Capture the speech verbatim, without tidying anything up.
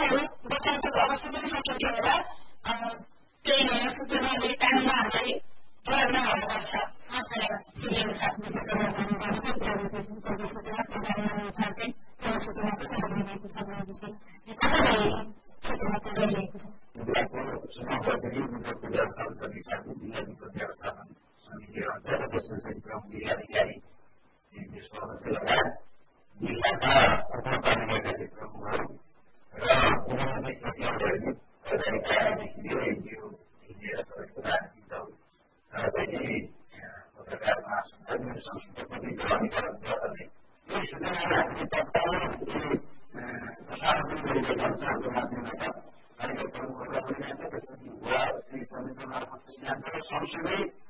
सूचनाहरू बचाउँछ अवस्था पनि सकिन्छ होला त्यही भएर सूचनाले कानुनमा हामीलाई प्रयोग नभनुपर्छ सिडिएको साथ सूचना अनुसार चाहिँ त्यो सूचनाको साधन भएको छ भनेपछि कसरी सूचना गरिरहेको छ मुद्दाको व्यवस्थापन गर्ने हिसाबले जिल्लाको व्यवस्थापन समिति रहन्छ र त्यसमा चाहिँ प्रमुख जिल्लाधिकारी त्यसको लगायत जिल्लाका उपनगरपालिकाका चाहिँ प्रमुखहरू र उनीहरू चाहिँ सक्रिय भएको सरकारी कार्यालयदेखि लिएर एनजिओ लिएर तपाईँको राजनीतिक दल र चाहिँ पत्रकार महासङ्घ संस्कृत प्रतिनिधित्व गर्छन् यो सूचनालाई हामीले तत्काल प्रसारण गरिरहेका हुन्छ हाम्रो माध्यमबाट कार्यक्रम प्रमुखहरूलाई पनि जान्छ त्यसपछि युवा श्री समिति मार्फत जान्छ र सँगसँगै